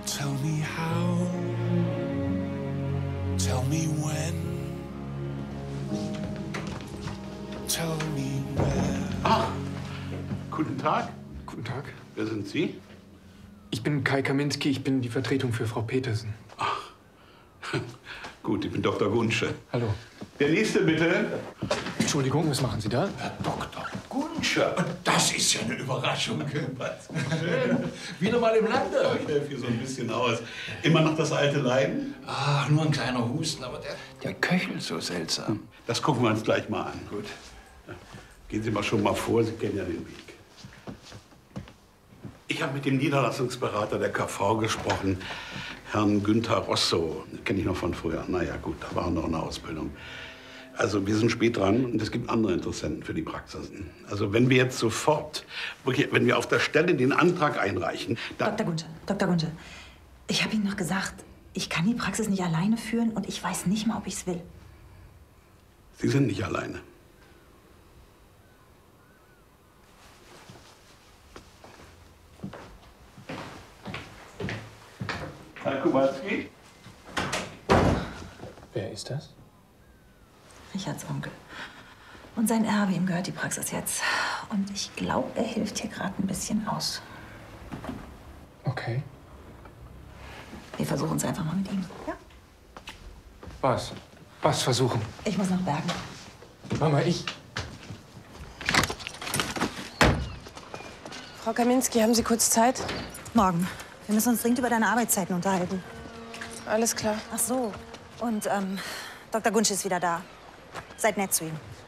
Tell me how, tell me when, tell me where. Ach, guten Tag. Guten Tag. Wer sind Sie? Ich bin Kai Kaminski, ich bin die Vertretung für Frau Petersen. Ach, gut, ich bin Dr. Gunsche. Hallo. Der nächste bitte. Entschuldigung, was machen Sie da? Herr Dr. Gunsche, das ist ja eine Überraschung. Wieder mal im Lande. Ich helfe hier so ein bisschen aus. Immer noch das alte Leiden? Ach, nur ein kleiner Husten, aber der köchelt so seltsam. Das gucken wir uns gleich mal an. Gut. Gehen Sie mal schon mal vor, Sie kennen ja den Weg. Ich habe mit dem Niederlassungsberater der KV gesprochen, Herrn Günther Rosso. Den kenne ich noch von früher. Naja, gut, da war noch eine Ausbildung. Also wir sind spät dran und es gibt andere Interessenten für die Praxisen. Also wenn wir jetzt sofort, wirklich, wenn wir auf der Stelle den Antrag einreichen, dann... Dr. Gunsche, ich habe Ihnen noch gesagt, ich kann die Praxis nicht alleine führen und ich weiß nicht mal, ob ich es will. Sie sind nicht alleine. Herr Kowalski? Wer ist das? Richards Onkel. Und sein Erbe, ihm gehört die Praxis jetzt. Und ich glaube, er hilft hier gerade ein bisschen aus. Okay. Wir versuchen es einfach mal mit ihm. Ja? Was? Was versuchen? Ich muss nach Bergen. Mama, ich. Frau Kaminski, haben Sie kurz Zeit? Morgen. Wir müssen uns dringend über deine Arbeitszeiten unterhalten. Alles klar. Ach so. Und Dr. Gunsche ist wieder da. Seid nett zu ihm.